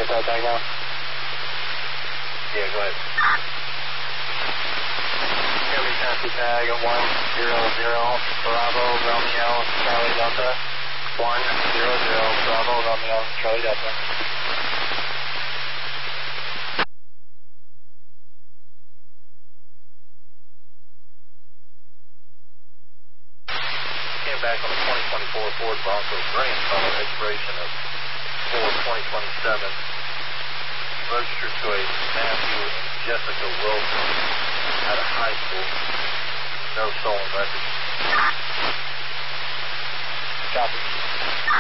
tag now? Yeah, go ahead. Chevy Tennessee tag 100 Bravo Romeo Charlie Delta. 100 Bravo Romeo Charlie Delta. Came back on the 2024 Ford Bronco gray in color, expiration of 4/2027. Registered to a Matthew and Jessica Wilson at a high school. No stolen records. Copy.